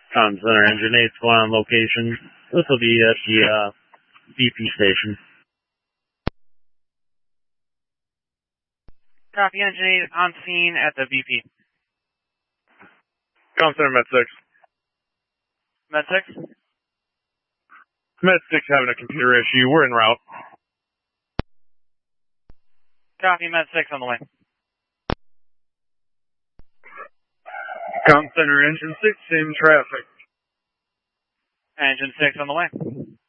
Comm Center Engine 8's going on location. This will be at the BP station. Copy, Engine 8 on scene at the BP. Comm Center Med 6. Med 6? Med 6 having a computer issue. We're en route. Copy, Med 6 on the way. Comm Center Engine 6 in traffic. Engine 6 on the way.